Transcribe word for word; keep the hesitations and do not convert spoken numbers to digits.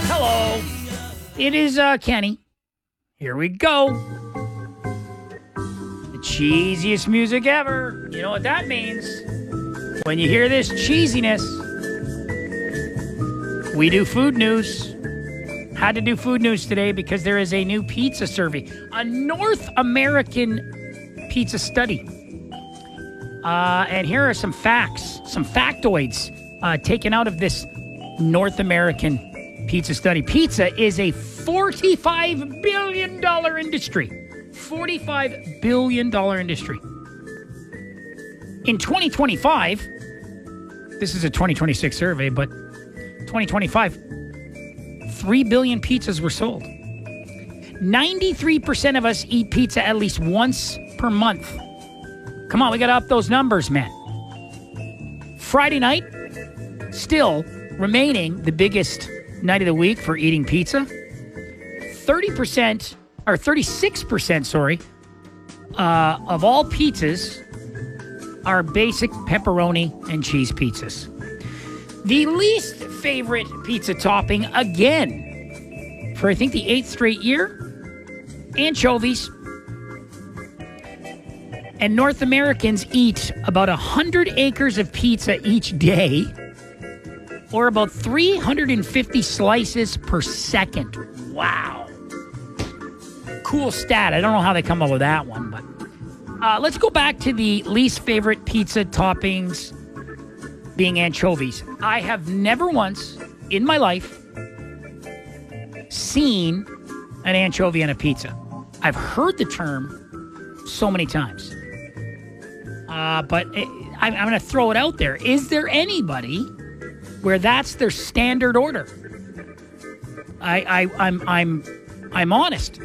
Hello. It is uh, Kenny. Here we go. The cheesiest music ever. You know what that means? When you hear this cheesiness, we do food news. Had to do food news today because there is a new pizza survey, a North American pizza study. Uh, and here are some facts, some factoids uh, taken out of this North American pizza study. Pizza is a forty-five billion dollars industry. forty-five billion dollars industry. In twenty twenty-five, this is a twenty twenty-six survey, but twenty twenty-five, three billion pizzas were sold. ninety-three percent of us eat pizza at least once per month. Come on, we got to up those numbers, man. Friday night, still remaining the biggest night of the week for eating pizza. thirty percent, or thirty-six percent, sorry, uh, of all pizzas are basic pepperoni and cheese pizzas. The least favorite pizza topping, again, for I think the eighth straight year, anchovies. And North Americans eat about one hundred acres of pizza each day, or about three hundred fifty slices per second. Wow. Cool stat. I don't know how they come up with that one, but uh, let's go back to the least favorite pizza toppings being anchovies. I have never once in my life seen an anchovy on a pizza. I've heard the term so many times. Uh, but it, I'm, I'm going to throw it out there. Is there anybody where that's their standard order? I, I, I'm, I'm, I'm honest.